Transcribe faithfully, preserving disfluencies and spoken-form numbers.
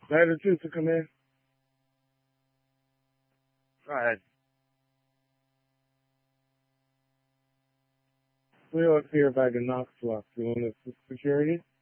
Better too to come in. Go ahead. We always hear about the Knox swap. You want the security?